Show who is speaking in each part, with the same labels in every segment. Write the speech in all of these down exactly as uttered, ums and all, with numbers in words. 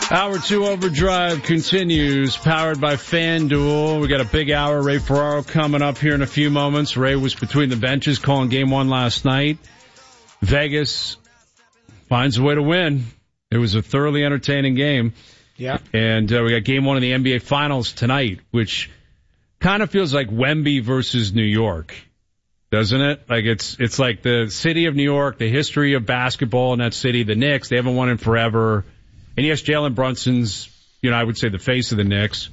Speaker 1: Hour two Overdrive continues, powered by FanDuel. We got a big hour. Ray Ferraro coming up here in a few moments. Ray was between the benches calling game one last night. Vegas finds a way to win. It was a thoroughly entertaining game.
Speaker 2: Yeah.
Speaker 1: And uh, we got game one of the N B A Finals tonight, which kind of feels like Wemby versus New York, doesn't it? Like it's it's like the city of New York, the history of basketball in that city, the Knicks. They haven't won in forever. And yes, Jalen Brunson's, you know, I would say the face of the Knicks.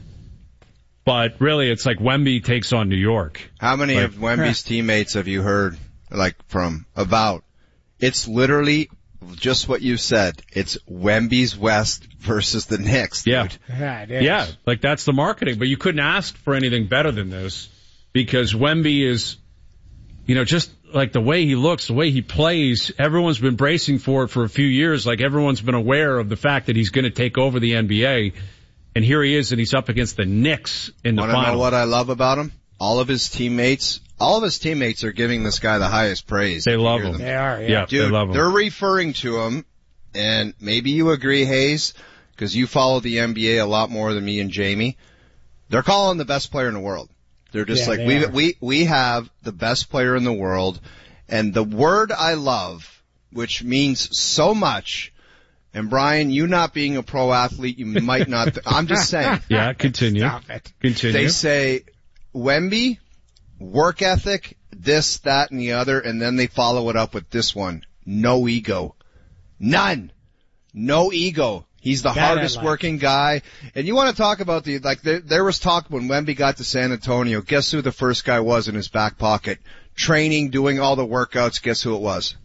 Speaker 1: But really, it's like Wemby takes on New York.
Speaker 3: How many
Speaker 1: like,
Speaker 3: of Wemby's teammates have you heard, like, from, about? It's literally just what you said. It's Wemby's West versus the Knicks, dude.
Speaker 1: Yeah.
Speaker 2: Yeah, it is.
Speaker 1: Yeah, like that's the marketing. But you couldn't ask for anything better than this because Wemby is, you know, just like the way he looks, the way he plays, everyone's been bracing for it for a few years. Like everyone's been aware of the fact that he's going to take over the N B A. And here he is, and he's up against the Knicks in the
Speaker 3: Wanna
Speaker 1: final.
Speaker 3: know what I love about him? All of his teammates, all of his teammates are giving this guy the highest praise.
Speaker 1: They love him.
Speaker 2: They are, yeah.
Speaker 1: yeah
Speaker 3: Dude,
Speaker 1: they love him.
Speaker 3: They're referring to him, and maybe you agree, Hayes, because you follow the N B A a lot more than me and Jamie. They're calling the best player in the world. They're just
Speaker 2: Yeah,
Speaker 3: like,
Speaker 2: they
Speaker 3: we
Speaker 2: are.
Speaker 3: we we have the best player in the world, and the word I love, which means so much. And Brian, you not being a pro athlete, you might not. I'm just saying.
Speaker 1: Yeah, continue.
Speaker 2: Stop it.
Speaker 1: Continue.
Speaker 3: They say Wemby, work ethic, this, that, and the other, and then they follow it up with this one: no ego, none, no ego. He's the
Speaker 2: That I
Speaker 3: hardest
Speaker 2: like.
Speaker 3: working guy. And you want to talk about the, like, there, there was talk when Wemby got to San Antonio. Guess who the first guy was in his back pocket? Training, doing all the workouts. Guess who it was?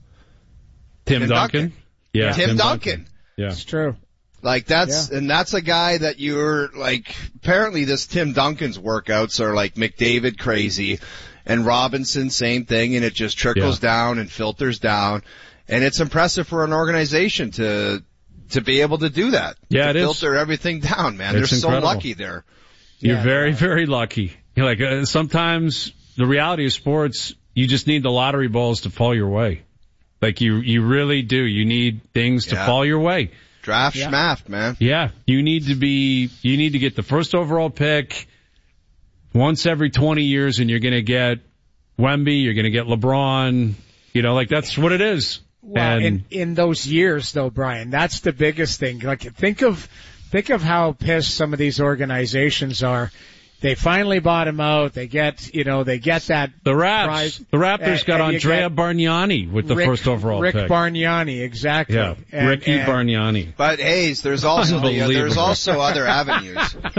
Speaker 1: Tim,
Speaker 3: Tim
Speaker 1: Duncan?
Speaker 3: Duncan.
Speaker 1: Yeah,
Speaker 3: Tim, Duncan.
Speaker 1: Yeah.
Speaker 2: It's true.
Speaker 3: Like that's, and that's a guy that you're like, apparently this Tim Duncan's workouts are like McDavid crazy and Robinson, same thing. And it just trickles
Speaker 1: Yeah.
Speaker 3: down and filters down. And it's impressive for an organization to, to be able to do that.
Speaker 1: Yeah,
Speaker 3: to
Speaker 1: it is.
Speaker 3: filter everything down, man.
Speaker 1: It's
Speaker 3: They're
Speaker 1: incredible.
Speaker 3: so lucky there.
Speaker 1: You're
Speaker 2: Yeah,
Speaker 1: very,
Speaker 2: yeah.
Speaker 1: very lucky. You're like, uh, sometimes the reality of sports, you just need the lottery balls to fall your way. Like you, you really do. You need things to
Speaker 3: Yeah.
Speaker 1: fall your way.
Speaker 3: Draft
Speaker 2: Yeah.
Speaker 3: schmaft, man.
Speaker 1: Yeah. You need to be, you need to get the first overall pick once every twenty years and you're going to get Wemby, you're going to get LeBron. You know, like that's what it is.
Speaker 2: Well,
Speaker 1: and
Speaker 2: in, in those years though, Brian, that's the biggest thing. Like think of, think of how pissed some of these organizations are. They finally bought him out. They get, you know, they get that.
Speaker 1: the Raps,
Speaker 2: prize.
Speaker 1: the Raptors
Speaker 2: And-
Speaker 1: got
Speaker 2: and you
Speaker 1: Andrea
Speaker 2: get
Speaker 1: Bargnani with the
Speaker 2: Rick,
Speaker 1: first overall
Speaker 2: Rick
Speaker 1: pick.
Speaker 2: Bargnani, exactly.
Speaker 1: Yeah.
Speaker 2: And-
Speaker 1: Ricky
Speaker 2: and
Speaker 1: Bargnani.
Speaker 3: But Hayes, there's also, the,
Speaker 1: Unbelievable.
Speaker 3: there's also other avenues.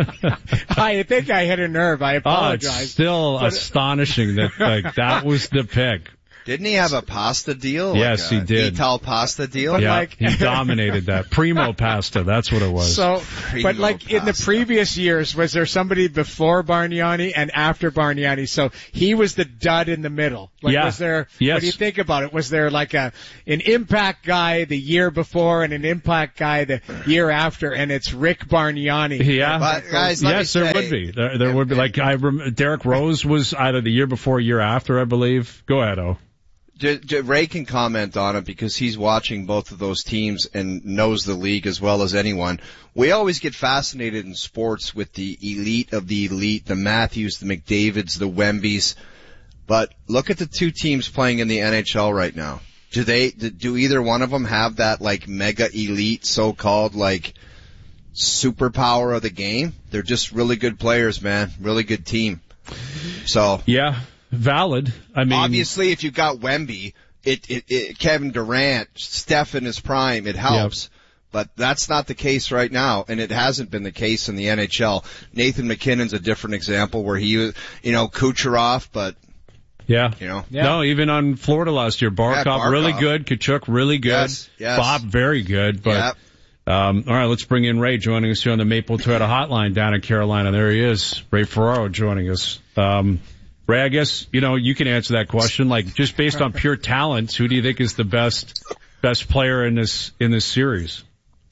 Speaker 2: I think I hit a nerve. I
Speaker 1: Oh, it's
Speaker 2: apologize.
Speaker 1: still astonishing that like that was the pick.
Speaker 3: Didn't he have a pasta deal?
Speaker 1: Yes,
Speaker 3: like
Speaker 1: he did.
Speaker 3: Vital pasta deal?
Speaker 2: But
Speaker 1: Yeah,
Speaker 2: like-
Speaker 1: he dominated that. Primo pasta, that's what it was.
Speaker 2: So,
Speaker 3: Primo
Speaker 2: but like in the
Speaker 3: pasta.
Speaker 2: previous years, was there somebody before Bargnani and after Bargnani? So he was the dud in the middle. Like
Speaker 1: Yeah.
Speaker 2: was there,
Speaker 1: Yes.
Speaker 2: what do you think about it? Was there like a, an impact guy the year before and an impact guy the year after and it's Rick Bargnani?
Speaker 1: Yeah.
Speaker 3: But guys, let me
Speaker 1: Yes, there
Speaker 3: say-
Speaker 1: would be. There, there would be. Like I, rem- Derrick Rose was either the year before, or year after, I believe. Go ahead, O.
Speaker 3: J- J- Ray can comment on it because he's watching both of those teams and knows the league as well as anyone. We always get fascinated in sports with the elite of the elite, the Matthews, the McDavids, the Wembys. But look at the two teams playing in the N H L right now. Do they, do either one of them have that like mega elite so-called like superpower of the game? They're just really good players, man. Really good team. So.
Speaker 1: Yeah, valid. I mean,
Speaker 3: Obviously, if you've got Wemby, it, it, it, Kevin Durant, Steph in his prime, it helps. But that's not the case right now, and it hasn't been the case in the N H L. Nathan McKinnon's a different example where he was, you know, Kucherov, but,
Speaker 1: yeah.
Speaker 3: you know.
Speaker 2: Yeah.
Speaker 1: No, even on Florida last year, Barkov,
Speaker 3: Yeah, Barkov.
Speaker 1: really good, Kachuk really good,
Speaker 3: Yes, yes.
Speaker 1: Bob very good. But
Speaker 3: Yep.
Speaker 1: um, all right, let's bring in Ray joining us here on the Maple Toyota Hotline down in Carolina. There he is, Ray Ferraro joining us. Um, Ray, I guess, you know, you can answer that question. Like, just based on pure talent, who do you think is the best, best player in this, in this series?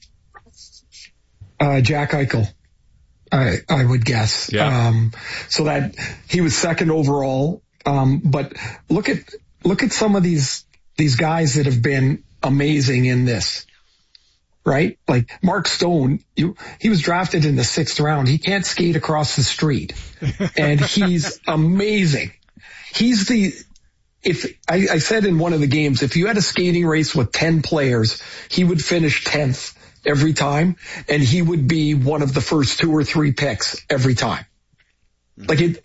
Speaker 4: Uh, Jack Eichel, I, I would guess.
Speaker 1: Yeah.
Speaker 4: Um, so that he was second overall. Um, but look at, look at some of these, these guys that have been amazing in this. right? Like Mark Stone, you, he was drafted in the sixth round. He can't skate across the street, and he's amazing. He's the, if I, I said in one of the games, if you had a skating race with ten players, he would finish tenth every time, and he would be one of the first two or three picks every time. Like it,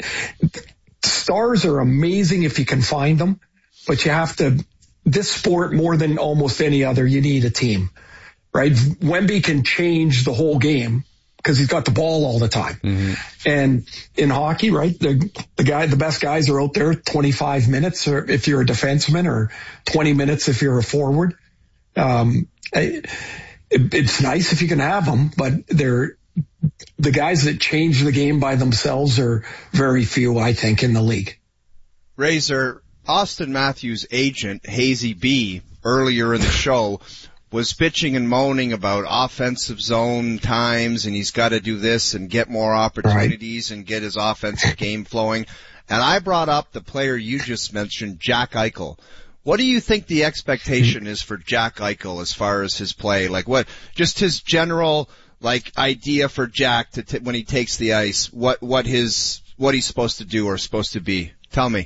Speaker 4: stars are amazing if you can find them, but you have to, this sport more than almost any other, you need a team. Right? Wemby can change the whole game because he's got the ball all the time. Mm-hmm. And in hockey, right, the the guy, the best guys are out there twenty-five minutes, or if you're a defenseman, or twenty minutes if you're a forward. Um, it, it's nice if you can have them, but they're the guys that change the game by themselves are very few, I think, in the league.
Speaker 3: Razor, Austin Matthews' agent, Hazy B, earlier in the show, was bitching and moaning about offensive zone times, and he's got to do this and get more opportunities right. and get his offensive game flowing. And I brought up the player you just mentioned, Jack Eichel. What do you think the expectation is for Jack Eichel as far as his play? Like what, just his general, like, idea for Jack to t- when he takes the ice, what, what his, what he's supposed to do or supposed to be? Tell me.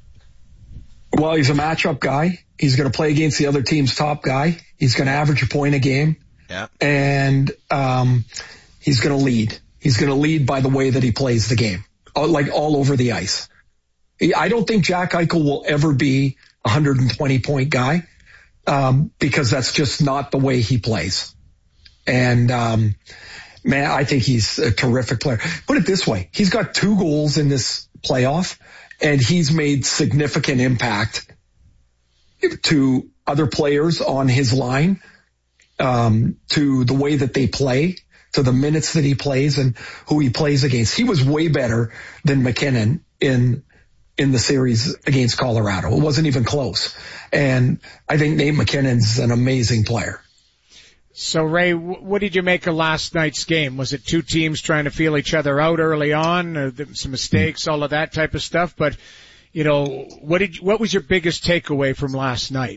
Speaker 4: Well, he's a matchup guy. He's going to play against the other team's top guy. He's going to average a point a game.
Speaker 3: Yeah.
Speaker 4: And, um, he's going to lead. He's going to lead by the way that he plays the game, like all over the ice. I don't think Jack Eichel will ever be a one hundred twenty point guy, um, because that's just not the way he plays. And, um, man, I think he's a terrific player. Put it this way. He's got two goals in this playoff, and he's made significant impact to other players on his line, um, to the way that they play, to the minutes that he plays and who he plays against. He was way better than McKinnon in, in the series against Colorado. It wasn't even close. And I think Nate McKinnon's an amazing player.
Speaker 2: So, Ray, what did you make of last night's game? Was it two teams trying to feel each other out early on, or some mistakes, all of that type of stuff? But, you know, what did what was your biggest takeaway from last night?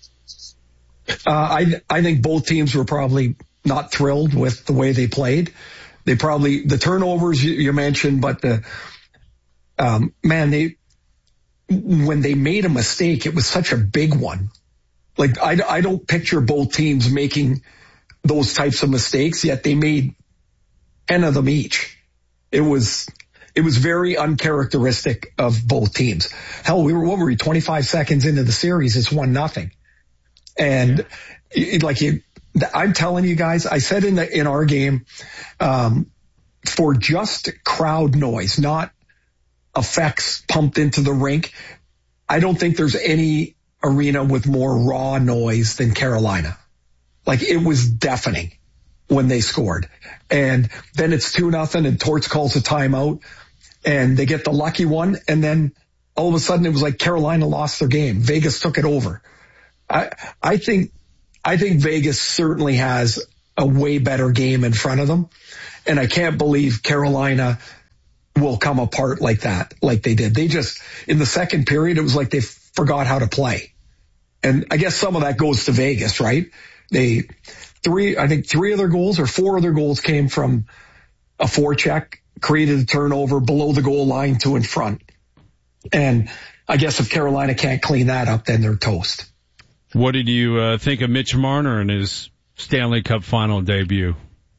Speaker 4: Uh, I I think both teams were probably not thrilled with the way they played. They probably, the turnovers you, you mentioned, but the um, man, they when they made a mistake, it was such a big one. Like I I don't picture both teams making those types of mistakes, yet they made ten of them each. It was, it was very uncharacteristic of both teams. Hell, we were, what were we, twenty-five seconds into the series, it's one nothing. And yeah. it, like you, I'm telling you guys, I said in the, in our game, um, for just crowd noise, not effects pumped into the rink, I don't think there's any arena with more raw noise than Carolina. Like it was deafening when they scored. And then it's two nothing and Torts calls a timeout and they get the lucky one. And then all of a sudden it was like Carolina lost their game. Vegas took it over. I, I think, I think Vegas certainly has a way better game in front of them. And I can't believe Carolina will come apart like that, like they did. They just, in the second period, it was like they forgot how to play. And I guess some of that goes to Vegas, right? They, three, I think three of their goals or four of their goals came from a forecheck, created a turnover below the goal line to in front. And I guess if Carolina can't clean that up, then they're toast.
Speaker 1: What did you uh, think of Mitch Marner and his Stanley Cup final debut?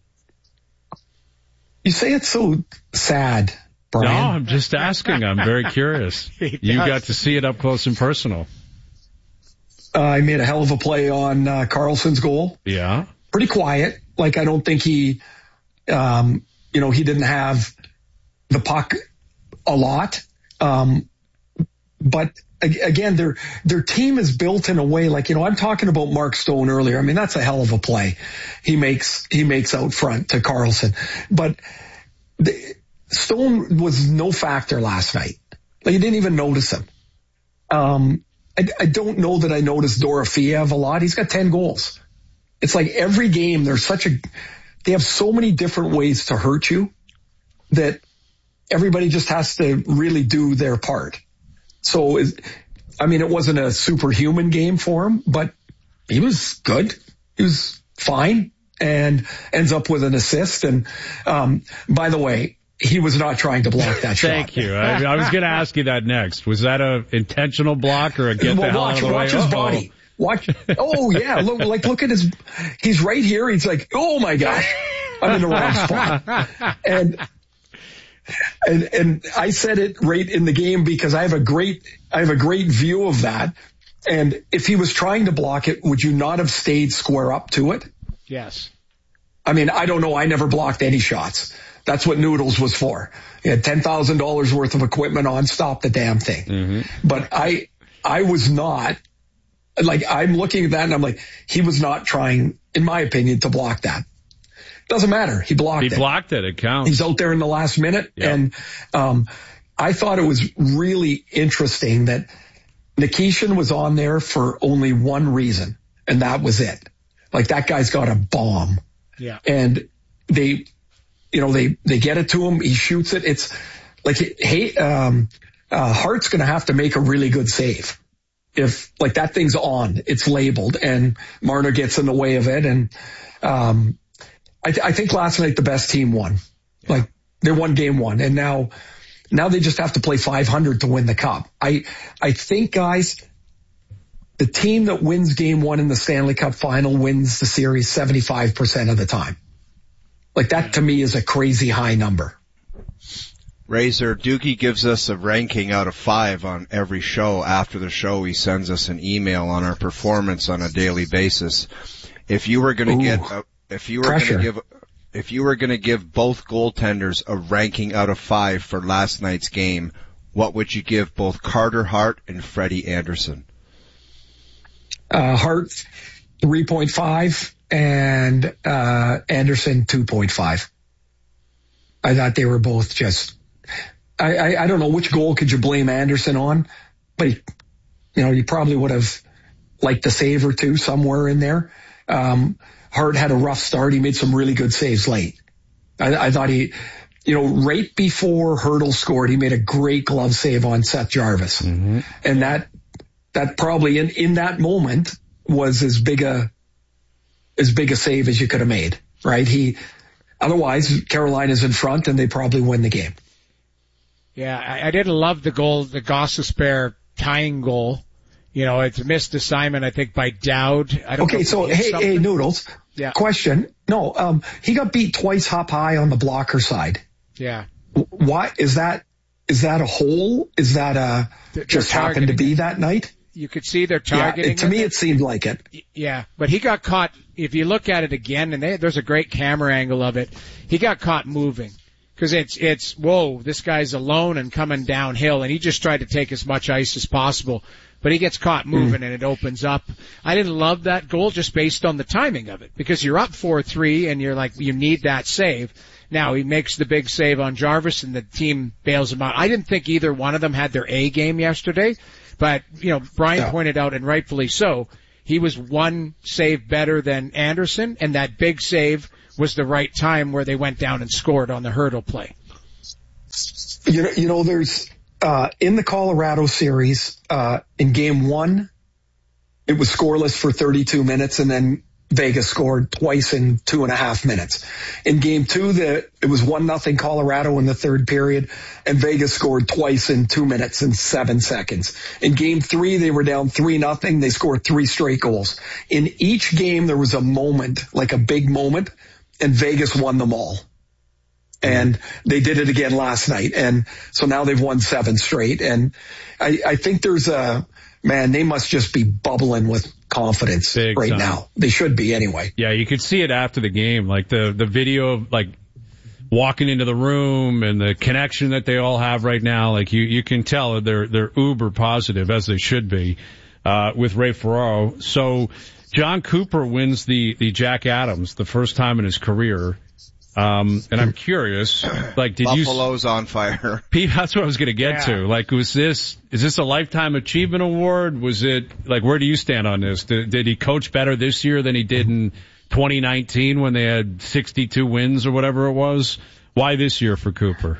Speaker 4: You say it's so sad, Brian.
Speaker 1: No, I'm just asking. I'm very curious. You got to see it up close and personal.
Speaker 4: Uh, I made a hell of a play on uh, Carlson's goal.
Speaker 1: Yeah.
Speaker 4: Pretty quiet. Like, I don't think he, um, you know, he didn't have the puck a lot. Um, but again, their, their team is built in a way like, you know, I'm talking about Mark Stone earlier. I mean, that's a hell of a play he makes, he makes out front to Carlson. But the, Stone was no factor last night. Like, you didn't even notice him. Um, I, I don't know that I noticed Dorofeev a lot. He's got ten goals. It's like every game, there's such a, they have so many different ways to hurt you that everybody just has to really do their part. So, I mean, it wasn't a superhuman game for him, but he was good. He was fine. and ends up with an assist. And um, by the way, he was not trying to block that shot.
Speaker 1: Thank you. I, I was going to ask you that next. Was that a intentional block or a get
Speaker 4: well,
Speaker 1: the hell
Speaker 4: watch,
Speaker 1: out of the
Speaker 4: watch
Speaker 1: way?
Speaker 4: his
Speaker 1: Uh-oh.
Speaker 4: body. Watch. Oh yeah. Look, like look at his. He's right here. He's like, oh my gosh, I'm in the wrong spot. And and and I said it right in the game because I have a great I have a great view of that. And if he was trying to block it, would you not have stayed square up to it?
Speaker 2: Yes.
Speaker 4: I mean, I don't know. I never blocked any shots. That's what Noodles was for. He had ten thousand dollars worth of equipment on. Stop the damn thing. Mm-hmm. But I I was not. Like, I'm looking at that and I'm like, he was not trying, in my opinion, to block that. Doesn't matter. He blocked
Speaker 1: he
Speaker 4: it.
Speaker 1: He blocked it. It counts.
Speaker 4: He's out there in the last minute. Yep. And um, I thought it was really interesting that Nikishin was on there for only one reason, and that was it. Like, that guy's got a bomb.
Speaker 2: Yeah.
Speaker 4: And they, you know, they, they get it to him. He shoots it. It's like, hey, um, uh, Hart's going to have to make a really good save. If like that thing's on, it's labeled, and Marner gets in the way of it. And um, I, th- I think last night the best team won. Yeah. Like they won game one, and now now they just have to play five hundred to win the cup. I I think, guys, the team that wins game one in the Stanley Cup final wins the series seventy-five percent of the time. Like that to me is a crazy high number.
Speaker 3: Razor, Dookie gives us a ranking out of five on every show. After the show, he sends us an email on our performance on a daily basis. If you were going to get, a, if you were going to give, if you were going to give both goaltenders a ranking out of five for last night's game, what would you give both Carter Hart and Freddie Anderson?
Speaker 4: Uh, Hart, three point five, and uh, Anderson, two point five. I thought they were both just. I, I, I don't know which goal could you blame Anderson on, but he, you know, you probably would have liked a save or two somewhere in there. Um, Hart had a rough start. He made some really good saves late. I, I thought he, you know, right before Hertl scored, he made a great glove save on Seth Jarvis. Mm-hmm. And that, that probably in, in that moment was as big a, as big a save as you could have made, right? He, otherwise Carolina's in front and they probably win the game.
Speaker 2: Yeah, I, I didn't love the goal, the Gostisbehere tying goal. You know, it's a missed assignment, I think, by Dowd. I don't
Speaker 4: okay,
Speaker 2: know
Speaker 4: so, hey, something. hey, Noodles.
Speaker 2: Yeah.
Speaker 4: Question. No, um, he got beat twice up high on the blocker side.
Speaker 2: Yeah.
Speaker 4: Why is that? Is that a hole? Is that a they're, just they're happened to be that night?
Speaker 2: You could see they're targeting.
Speaker 4: Yeah, it, to me, it seemed like it.
Speaker 2: Yeah, but he got caught. If you look at it again, and they, there's a great camera angle of it, he got caught moving. Because it's, it's, whoa, this guy's alone and coming downhill, and he just tried to take as much ice as possible. But he gets caught moving, mm. and it opens up. I didn't love that goal just based on the timing of it, because you're up four three, and you're like, you need that save. Now, he makes the big save on Jarvis, and the team bails him out. I didn't think either one of them had their A game yesterday, but, you know, Brian yeah. pointed out, and rightfully so, he was one save better than Anderson, and that big save was the right time where they went down and scored on the Hertl play.
Speaker 4: You know, you know, there's, uh, in the Colorado series, uh, in game one, it was scoreless for thirty-two minutes, and then Vegas scored twice in two and a half minutes. In game two, the, it was one nothing Colorado in the third period, and Vegas scored twice in two minutes and seven seconds. In game three, they were down three nothing. They scored three straight goals. In each game, there was a moment, like a big moment, and Vegas won them all. And they did it again last night. And so now they've won seven straight. And I, I think there's a, man, they must just be bubbling with confidence Big right time. now. They should be anyway.
Speaker 1: Yeah, you could see it after the game, like the, the video of like walking into the room and the connection that they all have right now. Like you, you can tell they're, they're uber positive, as they should be, uh, with Ray Ferraro. So John Cooper wins the, the Jack Adams the first time in his career. Um, and I'm curious, like, did
Speaker 3: Buffalo's
Speaker 1: you...
Speaker 3: Buffalo's on fire.
Speaker 1: Pete, that's what I was going to get yeah. to. Like, was this, is this a lifetime achievement award? Was it, like, where do you stand on this? Did, did he coach better this year than he did in twenty nineteen when they had sixty-two wins or whatever it was? Why this year for Cooper?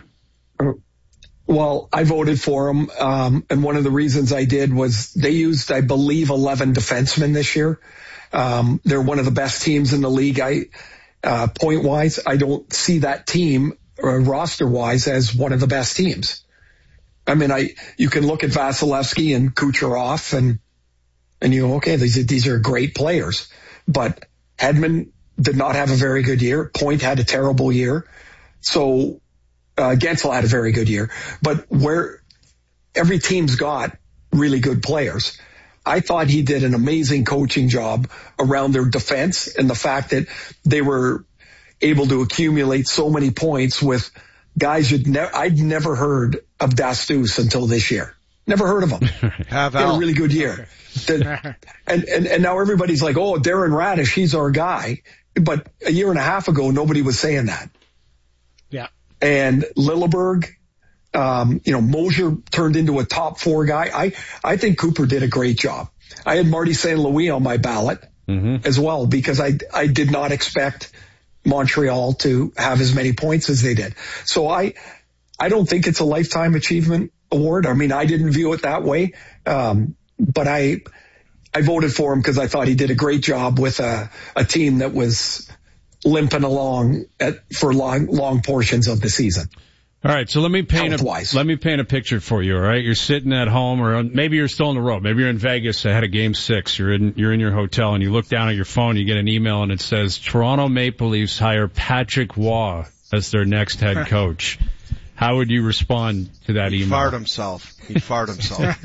Speaker 4: Well, I voted for him, um, and one of the reasons I did was they used, I believe, eleven defensemen this year. Um, they're one of the best teams in the league. I, uh, point wise, I don't see that team uh, roster wise as one of the best teams. I mean, I, you can look at Vasilevsky and Kucherov and, and you go, okay, these, these are great players, but Hedman did not have a very good year. Point had a terrible year. So, uh, Gensel had a very good year, but where every team's got really good players. I thought he did an amazing coaching job around their defense and the fact that they were able to accumulate so many points with guys you'd never, I'd never heard of Dastus until this year. Never heard of him.
Speaker 3: Have
Speaker 4: He had a really good year. The, and, and, and now everybody's like, oh, Darren Radish, he's our guy. But a year and a half ago, nobody was saying that.
Speaker 2: Yeah.
Speaker 4: And Lilleberg, um, you know, Mosier turned into a top four guy. I, I think Cooper did a great job. I had Marty Saint Louis on my ballot mm-hmm. as well because I, I did not expect Montreal to have as many points as they did. So I, I don't think it's a lifetime achievement award. I mean, I didn't view it that way. Um, but I, I voted for him because I thought he did a great job with a, a team that was limping along at, for long, long portions of the season.
Speaker 1: All right, so let me paint a,
Speaker 4: Health-wise.
Speaker 1: let me paint a picture for you. All right, you're sitting at home, or maybe you're still on the road. Maybe you're in Vegas ahead of Game Six. You're in you're in your hotel, and you look down at your phone. You get an email, and it says Toronto Maple Leafs hire Patrick Waugh as their next head coach. How would you respond to that
Speaker 3: He'd
Speaker 1: email?
Speaker 3: Fart himself. He'd fart himself.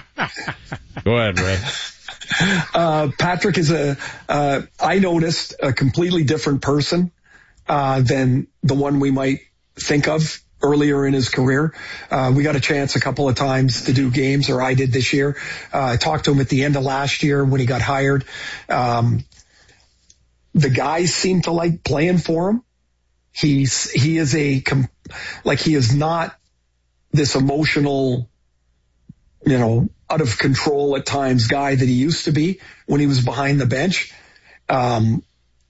Speaker 1: Go ahead, Ray.
Speaker 4: Uh, Patrick is a, uh, I noticed a completely different person, uh, than the one we might think of earlier in his career. Uh, we got a chance a couple of times to do games, or I did this year. Uh, I talked to him at the end of last year when he got hired. Um, the guys seem to like playing for him. He's, he is a, like he is not this emotional, you know, out of control at times guy that he used to be when he was behind the bench. Um,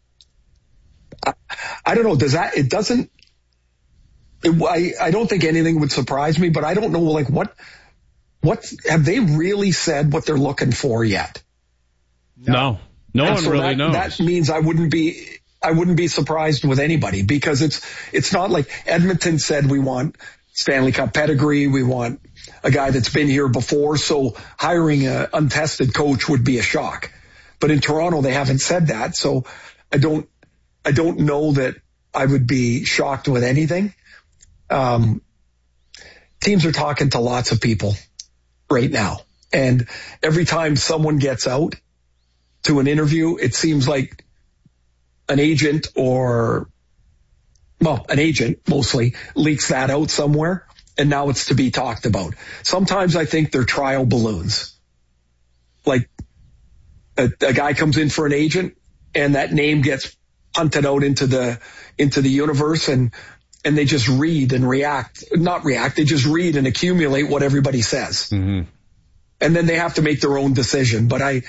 Speaker 4: I, I don't know. Does that, it doesn't, it, I, I don't think anything would surprise me, but I don't know, like what, what, have they really said what they're looking for yet?
Speaker 1: No, no
Speaker 4: and
Speaker 1: one
Speaker 4: so
Speaker 1: really
Speaker 4: that,
Speaker 1: knows.
Speaker 4: That means I wouldn't be, I wouldn't be surprised with anybody because it's, it's not like Edmonton said we want Stanley Cup pedigree. We want a guy that's been here before. So hiring an untested coach would be a shock. But in Toronto, they haven't said that. So I don't, I don't know that I would be shocked with anything. Um, teams are talking to lots of people right now. And every time someone gets out to an interview, it seems like an agent or, well, an agent mostly leaks that out somewhere, and now it's to be talked about. Sometimes I think they're trial balloons. Like a, a guy comes in for an agent and that name gets hunted out into the, into the universe, and, and they just read and react, not react, they just read and accumulate what everybody says. Mm-hmm. And then they have to make their own decision. But I,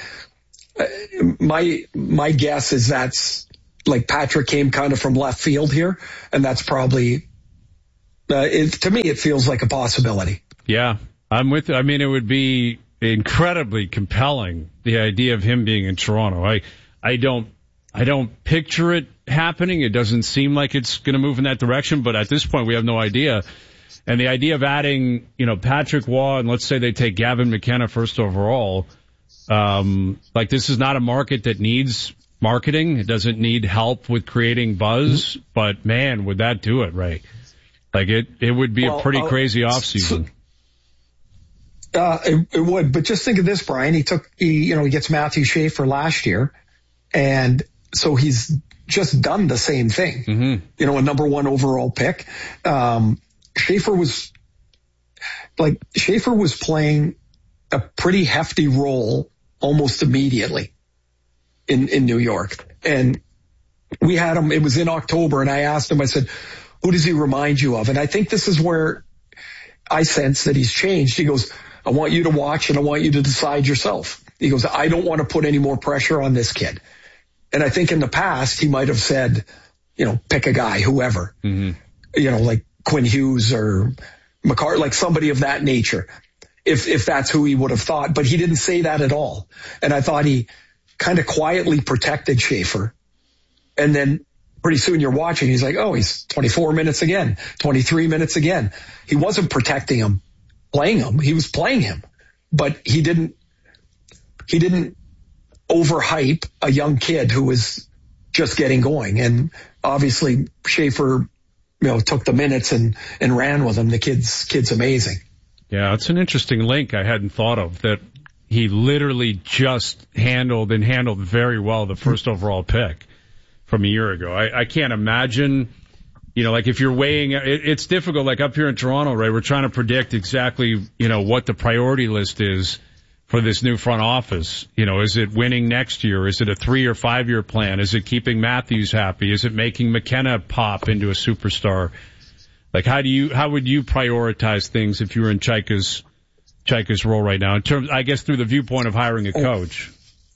Speaker 4: my, my guess is that's, like Patrick came kind of from left field here, and that's probably, uh, it, to me, it feels like a possibility.
Speaker 1: Yeah, I'm with you. I mean, it would be incredibly compelling, the idea of him being in Toronto. I, I don't, I don't picture it happening. It doesn't seem like it's going to move in that direction, but at this point, we have no idea. And the idea of adding, you know, Patrick Waugh, and let's say they take Gavin McKenna first overall, um, like this is not a market that needs marketing. It doesn't need help with creating buzz, but man, would that do it, right? Like it, it would be well, a pretty uh, crazy off season.
Speaker 4: So, uh, it, it would, but just think of this, Brian. He took, he, you know, he gets Matthew Schaefer last year, and so he's just done the same thing. Mm-hmm. You know, a number one overall pick. Um, Schaefer was like, Schaefer was playing a pretty hefty role almost immediately in, in New York. And we had him, it was in October, and I asked him, I said, who does he remind you of? And I think this is where I sense that he's changed. He goes, I want you to watch and I want you to decide yourself. He goes, I don't want to put any more pressure on this kid. And I think in the past he might have said, you know, pick a guy, whoever, mm-hmm. you know, like Quinn Hughes or McCart, like somebody of that nature, if, if that's who he would have thought, but he didn't say that at all. And I thought he, kind of quietly protected Schaefer. And then pretty soon you're watching, he's like, oh, he's twenty-four minutes again, twenty-three minutes again. He wasn't protecting him, playing him. He was playing him, but he didn't, he didn't overhype a young kid who was just getting going. And obviously Schaefer, you know, took the minutes and, and ran with him. The kid's, kid's amazing.
Speaker 1: Yeah, it's an interesting link I hadn't thought of, that he literally just handled and handled very well the first overall pick from a year ago. I, I can't imagine, you know, like if you're weighing, it, it's difficult, like up here in Toronto, right? We're trying to predict exactly, you know, what the priority list is for this new front office. You know, is it winning next year? Is it a three or five year plan? Is it keeping Matthews happy? Is it making McKenna pop into a superstar? Like, how do you, how would you prioritize things if you were in Chaika's, Chaika's role right now in terms, I guess, through the viewpoint of hiring a coach?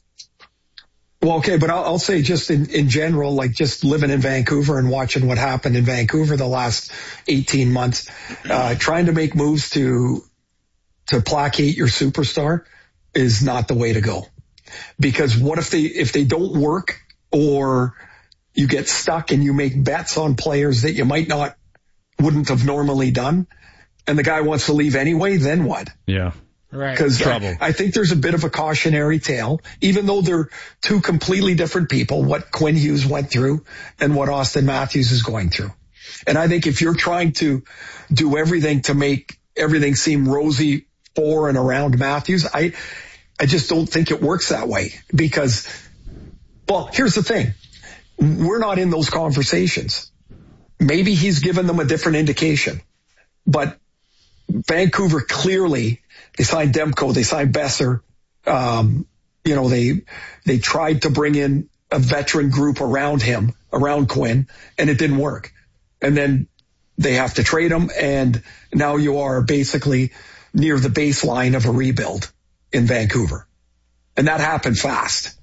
Speaker 4: Well, okay, but I'll, I'll say just in, in general, like just living in Vancouver and watching what happened in Vancouver the last eighteen months, uh, trying to make moves to, to placate your superstar is not the way to go. Because what if they, if they don't work, or you get stuck and you make bets on players that you might not, wouldn't have normally done, and the guy wants to leave anyway, then what?
Speaker 1: Yeah.
Speaker 2: Right.
Speaker 4: Because I, I think there's a bit of a cautionary tale, even though they're two completely different people, what Quinn Hughes went through and what Austin Matthews is going through. And I think if you're trying to do everything to make everything seem rosy for and around Matthews, I, I just don't think it works that way. Because, well, here's the thing. We're not in those conversations. Maybe he's given them a different indication, but Vancouver clearly, they signed Demko, they signed Besser. Um, you know, they, they tried to bring in a veteran group around him, around Quinn, and it didn't work. And then they have to trade him, and now you are basically near the baseline of a rebuild in Vancouver. And that happened fast.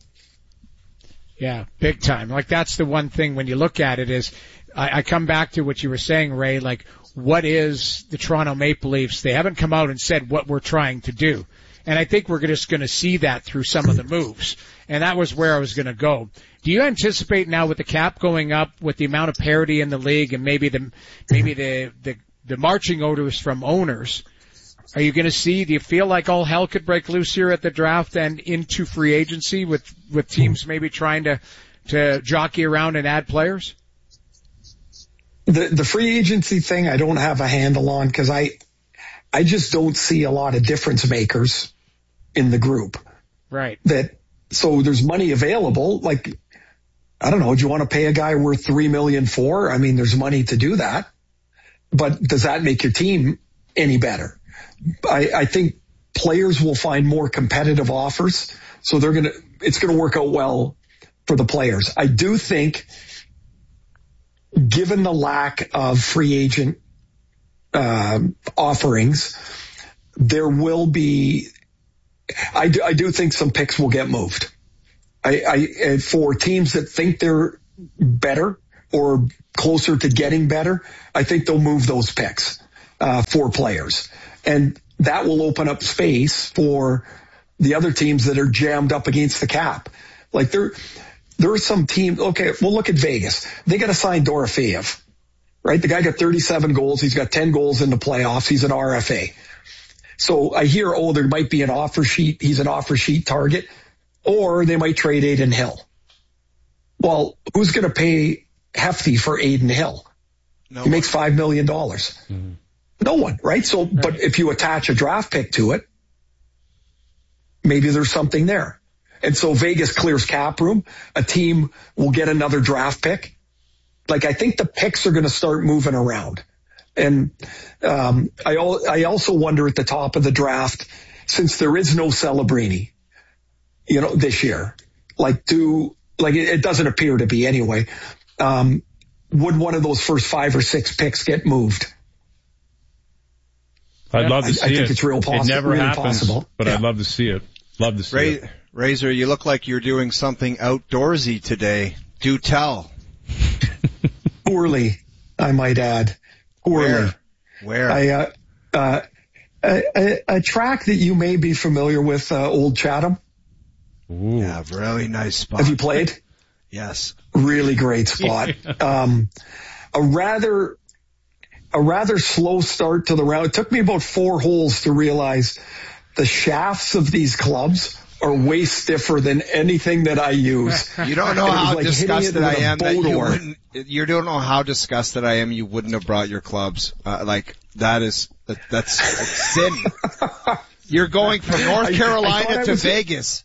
Speaker 2: Yeah, big time. Like, that's the one thing when you look at it is, I, I come back to what you were saying, Ray, like, what is the Toronto Maple Leafs? They haven't come out and said what we're trying to do. And I think we're just going to see that through some of the moves. And that was where I was going to go. Do you anticipate now with the cap going up, with the amount of parity in the league, and maybe the, maybe the, the, the marching orders from owners, are you going to see, do you feel like all hell could break loose here at the draft and into free agency with, with teams maybe trying to, to jockey around and add players?
Speaker 4: The, the free agency thing I don't have a handle on, because I, I just don't see a lot of difference makers in the group.
Speaker 2: Right.
Speaker 4: That, so there's money available. Like, I don't know, do you want to pay a guy worth three million for? I mean, there's money to do that, but does that make your team any better? I, I think players will find more competitive offers, so they're gonna, it's gonna work out well for the players. I do think, given the lack of free agent uh, offerings, there will be, I do, I do think some picks will get moved. I, I, for teams that think they're better or closer to getting better, I think they'll move those picks uh, for players. And that will open up space for the other teams that are jammed up against the cap. Like there, there are some teams, okay, well look at Vegas. They got to sign Dorofeev, right? The guy got thirty-seven goals. He's got ten goals in the playoffs. He's an R F A. So I hear, oh, there might be an offer sheet. He's an offer sheet target, or they might trade Aiden Hill. Well, who's going to pay hefty for Aiden Hill? No he one. Makes five million dollars. Mm-hmm. No one, right? So, right. But if you attach a draft pick to it, maybe there's something there. And so Vegas clears cap room. A team will get another draft pick. Like, I think the picks are going to start moving around. And um, I, I also wonder at the top of the draft, since there is no Celebrini, you know, this year, like do, like it, it doesn't appear to be anyway, um, would one of those first five or six picks get moved?
Speaker 1: I'd love to see
Speaker 4: I, I
Speaker 1: it.
Speaker 4: think it's real possible.
Speaker 1: It never
Speaker 4: really
Speaker 1: happens,
Speaker 4: possible.
Speaker 1: but
Speaker 4: yeah.
Speaker 1: I'd love to see it. Love to see
Speaker 3: Ray,
Speaker 1: it.
Speaker 3: Razor, you look like you're doing something outdoorsy today. Do tell.
Speaker 4: Poorly, I might add. Poorly.
Speaker 3: Where? Where?
Speaker 4: I, uh, uh, a, a, a track that you may be familiar with, uh, Old Chatham.
Speaker 1: Ooh.
Speaker 3: Yeah, really nice spot.
Speaker 4: Have you played?
Speaker 3: Yes.
Speaker 4: Really great spot. um, a rather, a rather slow start to the round. It took me about four holes to realize the shafts of these clubs are way stiffer than anything that I use.
Speaker 3: You don't know how
Speaker 4: like
Speaker 3: disgusted I am that you
Speaker 4: oar.
Speaker 3: wouldn't, you don't know how disgusted I am you wouldn't have brought your clubs. Uh, like, that is, that, that's a sin. You're going from North Carolina I, I to Vegas.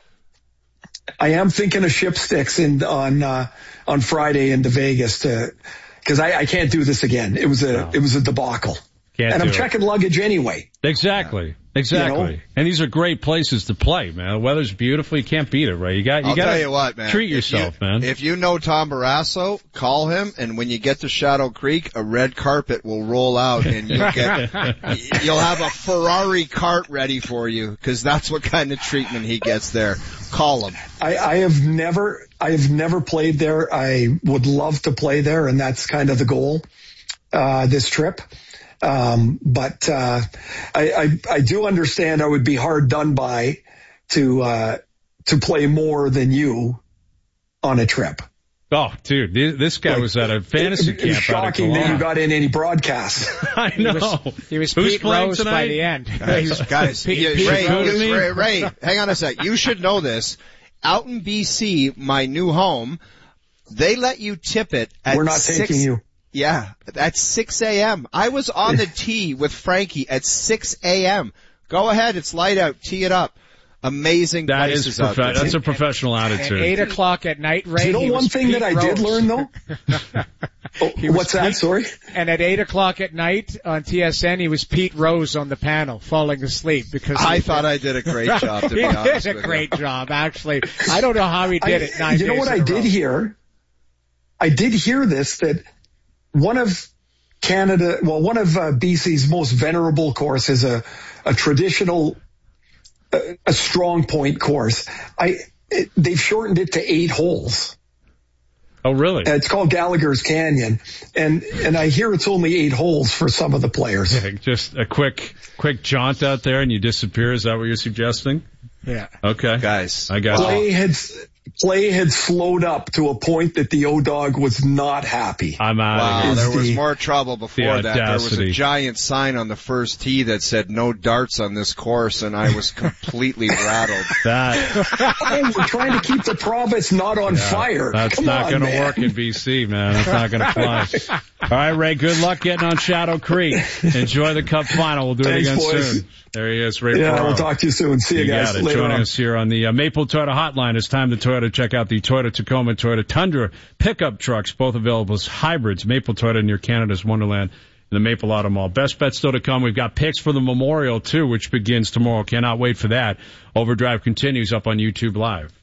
Speaker 4: I am thinking of ship sticks in, on, uh, on Friday into Vegas to, cause I, I can't do this again. It was a, no. it was a debacle.
Speaker 1: Can't
Speaker 4: and I'm
Speaker 1: it.
Speaker 4: checking luggage anyway.
Speaker 1: Exactly. Exactly. You know? And these are great places to play, man. The weather's beautiful. You can't beat it, right? You got, you
Speaker 3: I'll
Speaker 1: got
Speaker 3: tell you what, man.
Speaker 1: Treat yourself,
Speaker 3: if you,
Speaker 1: man.
Speaker 3: If you know Tom Barrasso, call him, and when you get to Shadow Creek, a red carpet will roll out, and you'll get, you'll have a Ferrari cart ready for you, because that's what kind of treatment he gets there. Call him.
Speaker 4: I, I have never, I have never played there. I would love to play there, and that's kind of the goal, uh, this trip. Um, but, uh, I, I, I do understand I would be hard done by to, uh, to play more than you on a trip.
Speaker 1: Oh, dude, this guy like, was at a fantasy
Speaker 4: it,
Speaker 1: camp.
Speaker 4: It's shocking that you got in any broadcasts.
Speaker 1: I know.
Speaker 2: He was, he was
Speaker 1: Who's
Speaker 2: Pete Rose
Speaker 1: tonight?
Speaker 2: by the end.
Speaker 3: Guys, guys
Speaker 2: Pete,
Speaker 3: you,
Speaker 2: Pete
Speaker 3: Ray,
Speaker 2: Rose.
Speaker 3: you, Ray, Ray, hang on a sec. You should know this. Out in B C, my new home, they let you tip it at
Speaker 4: We're not
Speaker 3: six,
Speaker 4: taking you.
Speaker 3: Yeah, at six a.m. I was on the tee with Frankie at six a.m. Go ahead, it's light out, tee it up. Amazing
Speaker 1: that
Speaker 3: places
Speaker 1: is
Speaker 3: out there.
Speaker 1: That's a professional
Speaker 2: At,
Speaker 1: attitude.
Speaker 2: At eight o'clock at night, Ray.
Speaker 4: You know
Speaker 2: he
Speaker 4: one
Speaker 2: was
Speaker 4: thing
Speaker 2: Pete
Speaker 4: that I
Speaker 2: Rose.
Speaker 4: did learn though? oh, what's that?
Speaker 2: Pete,
Speaker 4: Sorry?
Speaker 2: And at eight o'clock at night on T S N, he was Pete Rose on the panel, falling asleep because
Speaker 3: I
Speaker 2: he,
Speaker 3: thought I did a great job, to be
Speaker 2: he
Speaker 3: honest
Speaker 2: did a
Speaker 3: with
Speaker 2: great
Speaker 3: you.
Speaker 2: job, actually. I don't know how he did
Speaker 4: I,
Speaker 2: it nine
Speaker 4: You know
Speaker 2: days
Speaker 4: what
Speaker 2: in
Speaker 4: I
Speaker 2: a
Speaker 4: did
Speaker 2: row.
Speaker 4: hear? I did hear this, that one of Canada, well, one of uh, B C's most venerable course is a, a traditional, uh, a strong point course. I, it, they've shortened it to eight holes.
Speaker 1: Oh, really?
Speaker 4: Uh, it's called Gallagher's Canyon, and and I hear it's only eight holes for some of the players.
Speaker 1: Yeah, just a quick, quick jaunt out there and you disappear. Is that what you're suggesting?
Speaker 2: Yeah.
Speaker 1: Okay.
Speaker 3: Guys.
Speaker 1: I got
Speaker 4: Play
Speaker 1: you.
Speaker 4: had, play had slowed up to a point that the O-Dog was not happy.
Speaker 1: I'm out
Speaker 3: Wow,
Speaker 1: of here.
Speaker 3: there was
Speaker 4: the-
Speaker 3: more trouble before
Speaker 1: the
Speaker 3: that. There was a
Speaker 1: audacity.
Speaker 3: giant sign on the first tee that said no darts on this course, and I was completely rattled.
Speaker 1: That,
Speaker 4: Hey, we're trying to keep the province not on
Speaker 1: yeah,
Speaker 4: fire.
Speaker 1: that's
Speaker 4: Come
Speaker 1: not
Speaker 4: on,
Speaker 1: going to
Speaker 4: man.
Speaker 1: work in B C, man. That's not going to fly. All right, Ray, good luck getting on Shadow Creek. Enjoy the Cup final. We'll do
Speaker 4: Thanks,
Speaker 1: it again
Speaker 4: boys.
Speaker 1: soon. There he is, Ray
Speaker 4: Yeah,
Speaker 1: Ferraro.
Speaker 4: we'll talk to you soon. See you,
Speaker 1: You
Speaker 4: guys
Speaker 1: got it.
Speaker 4: later
Speaker 1: Joining
Speaker 4: on.
Speaker 1: us here on the uh, Maple Toyota Hotline. It's time to Toyota check out the Toyota Tacoma and Toyota Tundra pickup trucks, both available as hybrids. Maple Toyota near Canada's Wonderland in the Maple Auto Mall. Best bets still to come. We've got picks for the Memorial, too, which begins tomorrow. Cannot wait for that. Overdrive continues up on YouTube Live.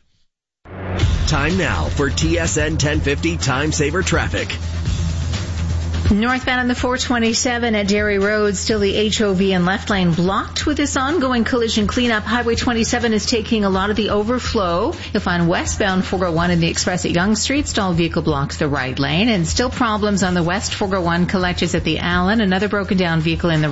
Speaker 5: Time now for T S N ten fifty Time Saver Traffic.
Speaker 6: Northbound on the four twenty-seven at Dairy Road, still the H O V and left lane blocked with this ongoing collision cleanup. Highway twenty-seven is taking a lot of the overflow. You'll find westbound four oh one in the Express at Yonge Street. Stalled vehicle blocks the right lane. And still problems on the west four oh one collectors at the Allen. Another broken down vehicle in the